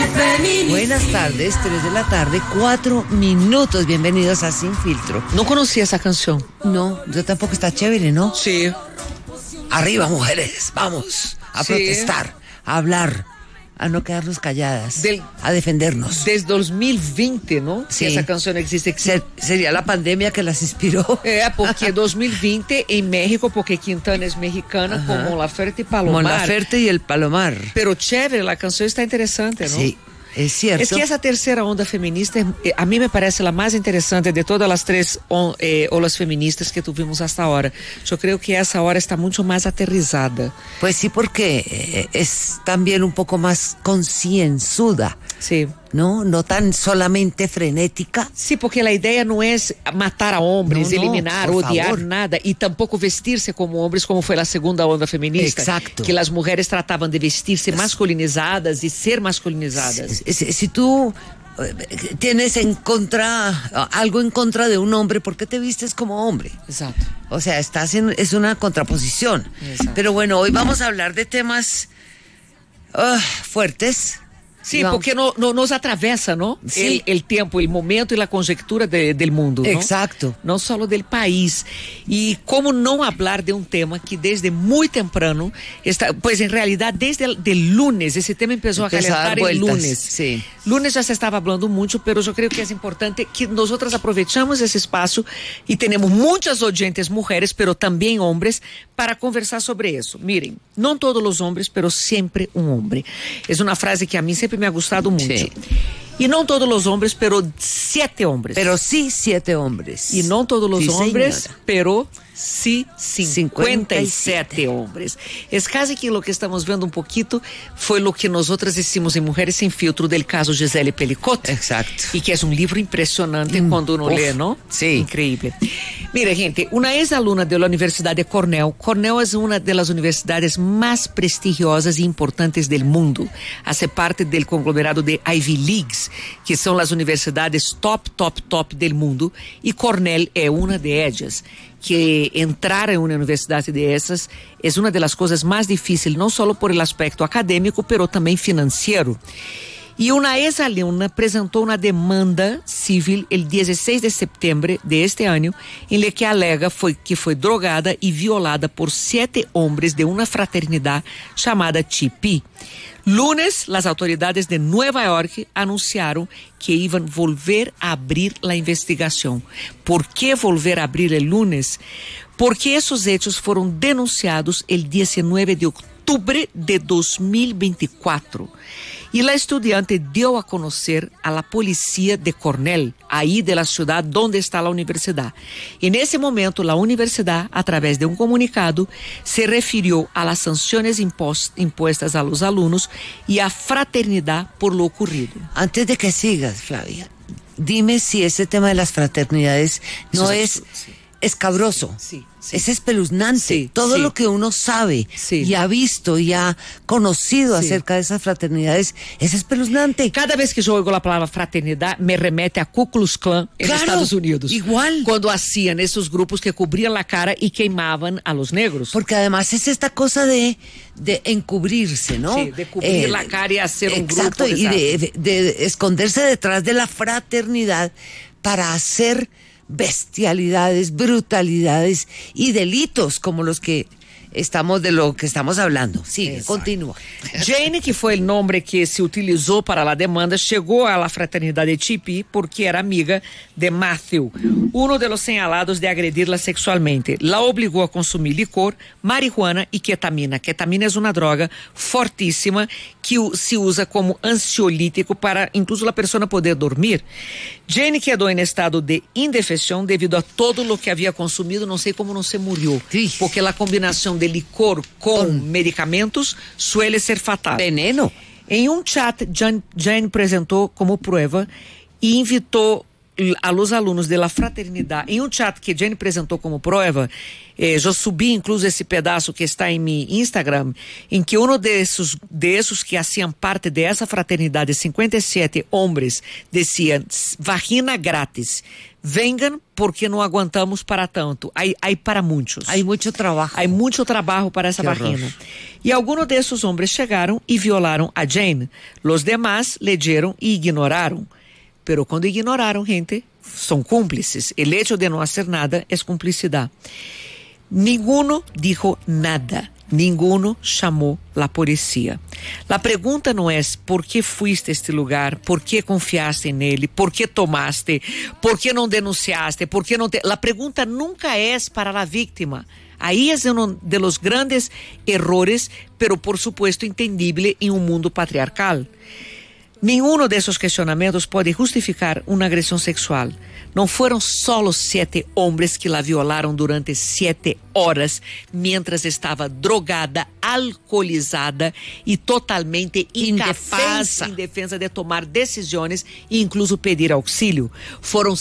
Buenas tardes, 3 de la tarde, 4 minutos. Bienvenidos a Sin Filtro. No conocía esa canción. No, yo tampoco. Está chévere, ¿no? Sí. Arriba, mujeres, vamos a protestar, a hablar, a no quedarnos calladas, a defendernos. Desde 2020, ¿no? Sí. Que esa canción existe. Sería la pandemia que las inspiró. Porque 2020 en México, porque Quintana es mexicana, con Mon Laferte y Palomar. Mon Laferte y el Palomar. Pero chévere, la canción está interesante, ¿no? Sí. Es cierto. Es que esa tercera onda feminista, a mí me parece la más interesante de todas las tres olas feministas que tuvimos hasta ahora. Yo creo que esa hora está mucho más aterrizada. Pues sí, porque es también un poco más concienzuda. Sí. ¿No? No tan solamente frenética. Sí, porque la idea no es matar a hombres, eliminar, odiar, nada, y tampoco vestirse como hombres, como fue la segunda onda feminista. Exacto. Que las mujeres trataban de vestirse masculinizadas y ser masculinizadas. Si tú tienes algo en contra de un hombre, ¿por qué te vistes como hombre? Exacto. O sea, es una contraposición. Exacto. Pero bueno, hoy vamos a hablar de temas fuertes. Sí, porque nos atravesa, ¿no? Sí. El tiempo, el momento y la conjuntura del mundo, ¿no? Exacto. No solo del país. Y cómo no hablar de un tema que desde muy temprano está, pues en realidad desde el lunes, ese tema empezó a calentar el lunes. Sí. Lunes ya se estaba hablando mucho, pero yo creo que es importante que nosotras aprovechamos ese espacio y tenemos muchas oyentes mujeres, pero también hombres, para conversar sobre eso. Miren, no todos los hombres, pero siempre un hombre. Es una frase que a mí siempre me ha gustado mucho. Sí. Y no todos los hombres, pero 7 hombres. Pero sí 7 hombres. Y no todos los hombres, señora. pero sí 57 hombres. Es casi que lo que estamos viendo un poquito fue lo que nosotras hicimos en Mujeres Sin Filtro del caso Gisele Pelicot. Exacto. Y que es un libro impresionante cuando uno lee, ¿no? Sí. Increíble. Mira, gente, una ex-aluna de la Universidad de Cornell. Cornell es una de las universidades más prestigiosas y importantes del mundo. Hace parte del conglomerado de Ivy Leagues, que son las universidades top del mundo. Y Cornell es una de ellas. Que entrar en una universidad de esas es una de las cosas más difíciles, no solo por el aspecto académico, pero también financiero. Y una ex-alumna presentó una demanda civil el 16 de septiembre de este año, en la que alega que fue drogada y violada por 7 hombres de una fraternidad llamada Chi-Pi. Lunes, las autoridades de Nueva York anunciaron que iban a volver a abrir la investigación. ¿Por qué volver a abrir el lunes? Porque esos hechos fueron denunciados el 19 de octubre de 2024. Y la estudiante dio a conocer a la policía de Cornell, ahí de la ciudad donde está la universidad. En ese momento, la universidad, a través de un comunicado, se refirió a las sanciones impuestas a los alumnos y a fraternidad por lo ocurrido. Antes de que sigas, Flavia, dime si ese tema de las fraternidades no es escabroso. Sí. Es espeluznante. Sí, todo sí. lo que uno sabe y ha visto y ha conocido acerca de esas fraternidades es espeluznante. Cada vez que yo oigo la palabra fraternidad me remete a Ku Klux Klan en Estados Unidos. Igual. Cuando hacían esos grupos que cubrían la cara y quemaban a los negros. Porque además es esta cosa de encubrirse, ¿no? Sí, de cubrir la cara y hacer un grupo. Exacto, y de esconderse detrás de la fraternidad para hacer bestialidades, brutalidades y delitos como de lo que estamos hablando. Sigue, Exacto. Continúa. Jane, que fue el nombre que se utilizó para la demanda, llegó a la fraternidad de Chi-Pi porque era amiga de Matthew, uno de los señalados de agredirla sexualmente. La obligó a consumir licor, marihuana y ketamina. Ketamina es una droga fortísima que se usa como ansiolítico para incluso la persona poder dormir. Jane quedó en estado de indefensión debido a todo lo que había consumido. No sé cómo no se murió, Sí. porque la combinación de licor con medicamentos suele ser fatal. Veneno. En un chat, Jane presentó como prueba y invitó a los alunos de la fraternidad, em um chat que Jane apresentou como prova, eu subi incluso esse pedaço que está em meu Instagram, em que um desses que faziam parte dessa fraternidade, 57 homens, dizia: vagina grátis, vengan porque não aguantamos para tanto. Hay para muitos. Hay mucho trabajo. Hay mucho trabajo para essa vagina. E alguns desses homens chegaram e violaram a Jane. Los demás leyeron e ignoraram. Pero quando ignoraram, gente, são cúmplices. El hecho de não hacer nada é cumplicidade. Ninguno dijo nada. Ninguno chamou a polícia. A pergunta não é por que fuiste a este lugar, por que confiaste nele, por que tomaste, por que não denunciaste, por que não te... A pergunta nunca é para a vítima. Aí é um dos grandes errores, pero por supuesto entendible em um mundo patriarcal. Nenhum desses questionamentos pode justificar uma agressão sexual. Não foram só os 7 homens que la violaram durante 7 horas, mientras estava drogada, alcoolizada e totalmente incapaz, indefensa de tomar decisões e incluso pedir auxílio. Foram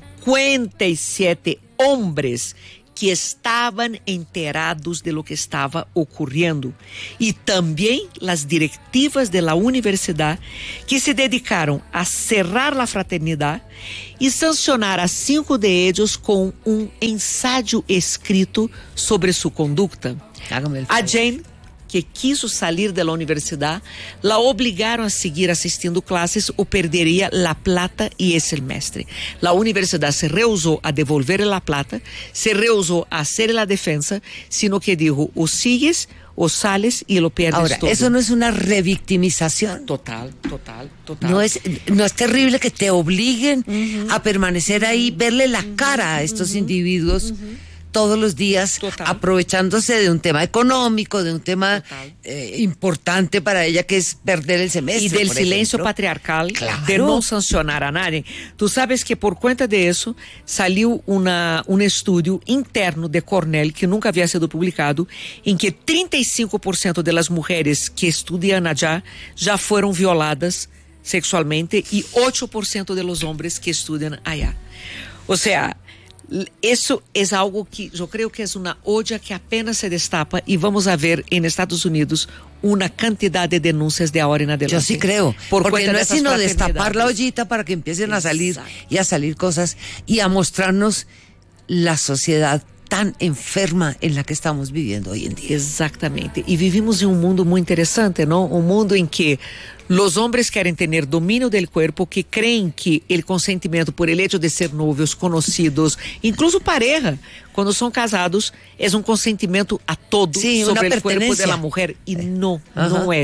57 homens que estavam enterados de lo que estava ocorrendo. E também as directivas da universidade que se dedicaram a cerrar a fraternidade e sancionar a 5 de eles com um ensaio escrito sobre sua conduta. A Jane, que quiso salir da universidade, la obrigaram a seguir assistindo classes ou perderia la plata e esse semestre. La universidade se rehusou a devolver la plata, se rehusou a hacer a defensa, sino que dijo, o sigues, o sales y lo pierdes. Ahora, todo. Eso no es una revictimización. Total. No es terrible que te obliguen a permanecer ahí, verle la cara a estos individuos todos los días, aprovechándose de un tema económico, de un tema importante para ella, que es perder el semestre. Y del silencio patriarcal, de no sancionar a nadie. Tú sabes que por cuenta de eso salió un estudio interno de Cornell, que nunca había sido publicado, en que 35% de las mujeres que estudian allá ya fueron violadas sexualmente y 8% de los hombres que estudian allá. O sea, isso é algo que eu creio que é uma olla que apenas se destapa e vamos a ver em Estados Unidos uma quantidade de denúncias de ahora en adelante. Yo sí creo, porque no es sino destapar la ollita para que empiecen a salir y a salir cosas y a mostrarnos la sociedad tan enferma en la que estamos viviendo hoy en día. Exatamente. E vivimos em um mundo muito interessante, não? Um mundo em que os homens querem ter domínio do corpo, que creem que o consentimento por el hecho de ser novios, conhecidos, incluso pareja, quando são casados, é um consentimento a todo sobre o corpo da mulher e não é.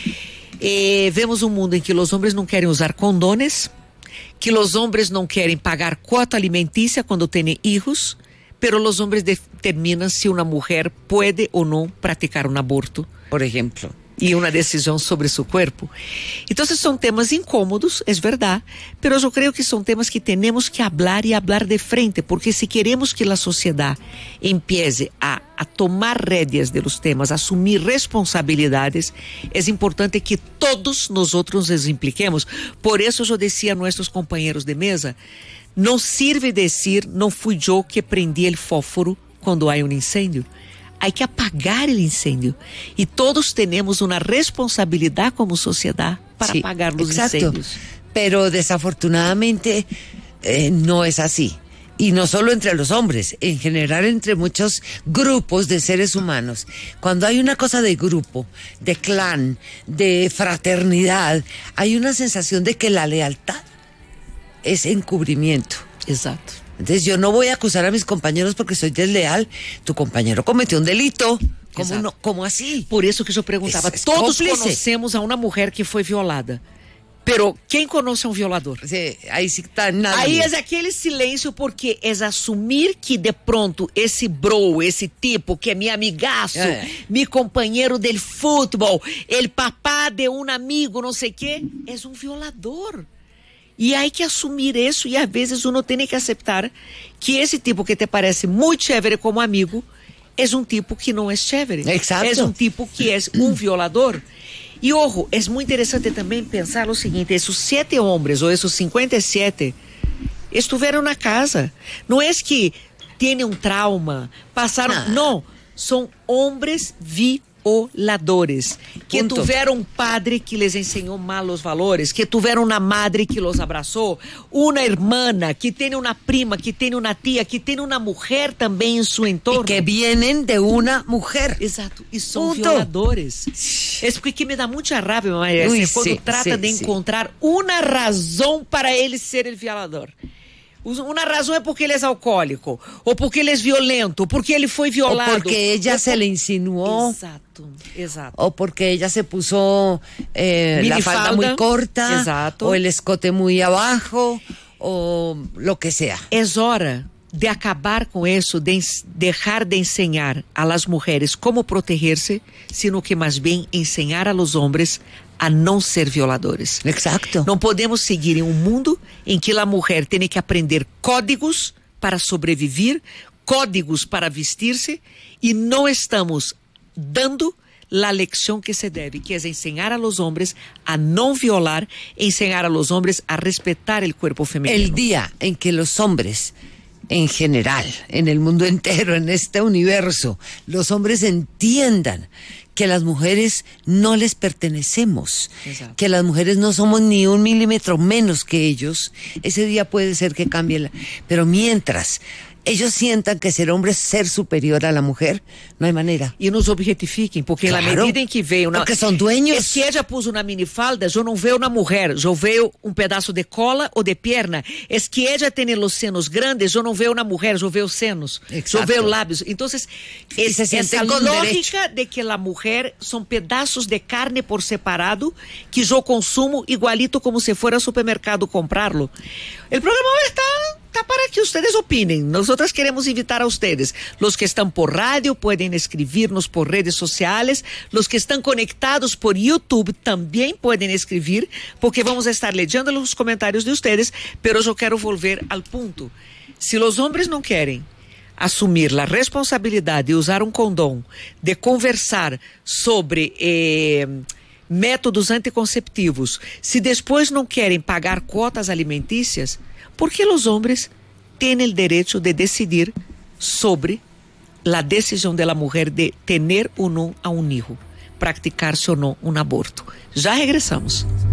Vemos um mundo em que os homens não querem usar condones, que os homens não querem pagar cota alimentícia quando têm filhos, pero los hombres determinan si una mujer puede o no practicar un aborto, por ejemplo, y una decisión sobre su cuerpo. Entonces son temas incómodos, es verdad, pero yo creo que son temas que tenemos que hablar y hablar de frente, porque si queremos que la sociedad empiece a tomar rédeas de los temas, a asumir responsabilidades, es importante que todos nosotros nos impliquemos. Por eso yo decía a nuestros compañeros de mesa, não sirve dizer, não fui eu que prendi o fósforo quando há um incêndio. Há que apagar o incêndio. E todos temos uma responsabilidade como sociedade para apagar os incêndios. Pero desafortunadamente no es así. Y no solo entre los hombres, en general entre muchos grupos de seres humanos. Cuando hay una cosa de grupo, de clan, de fraternidad, hay una sensación de que la lealtad es encubrimiento. Exacto. Entonces yo no voy a acusar a mis compañeros porque soy desleal. Tu compañero cometió un delito. ¿Cómo así? Por isso que eu perguntava. Todos conhecemos a uma mulher que foi violada. Pero quem conhece um violador? Aí sí está nada. Aí é aquele silêncio porque é assumir que de pronto esse bro, esse tipo que é meu amigaço, meu companheiro del futebol, el papá de um amigo, não sei o quê, é um violador. E há que assumir isso e às vezes uno tem que aceitar que esse tipo que te parece muito chévere como amigo é um tipo que não é chévere. Exato. É um tipo que é um violador. E, ojo, é muito interessante também pensar o seguinte, esses 7 homens ou esses 57 estiveram na casa. Não é que têm um trauma, passaram... Não, são homens violadores, que tiveram um padre que les ensinou mal os valores, que tiveram uma madre que los abraçou, uma hermana, que tem uma prima, que tem uma tia, que tem uma mulher também em seu entorno. E que vienen de uma mulher. Exato, e são violadores. É porque me dá muita raiva, Maria, quando trata de encontrar uma razão para ele ser o violador. Uma razão é porque ele é alcoólico, ou porque ele é violento, ou porque ele foi violado. Ou porque ella se le insinuó. Exato. O porque ella se puso la falda muy corta. Exato. O el escote muy abajo, o lo que sea. É hora de acabar com isso, de deixar de ensinar a las mulheres como proteger-se, sino que mais bem ensinar a los hombres a não ser violadores. Exacto. Não podemos seguir em um mundo em que a mulher tem que aprender códigos para sobreviver, códigos para vestir-se, e não estamos dando a lição que se deve, que é ensinar a los hombres a não violar, ensinar a los hombres a respetar o corpo feminino. El día en que los hombres, en general, en el mundo entero, en este universo, los hombres entiendan que las mujeres no les pertenecemos, que las mujeres no somos ni un milímetro menos que ellos, ese día puede ser que cambie pero mientras ellos sientan que ser hombre es ser superior a la mujer, no hay manera. E nos objetifiquem, porque na medida em que veio... Porque são dueños. É que ella pôs uma minifalda, eu não vejo na mulher, eu vejo um pedaço de cola ou de perna. É que ella tem os senos grandes, eu não vejo na mulher, eu vejo senos, eu vejo lábios. Então, essa lógica de que a mulher são pedaços de carne por separado, que eu consumo igualito como se fuera ao supermercado comprarlo. O programa está para que ustedes opinem. Nosotras queremos invitar a ustedes. Los que están por radio pueden escribirnos por redes sociales. Los que están conectados por YouTube también pueden escribir, porque vamos a estar leyendo los comentarios de ustedes, pero yo quiero volver al punto. Si los hombres no quieren assumir a responsabilidade de usar um condom, de conversar sobre métodos anticonceptivos, se depois não querem pagar cotas alimentícias, porque os homens têm o direito de decidir sobre a decisão da mulher de ter ou não a um hijo, praticar-se ou não um aborto. Já regressamos.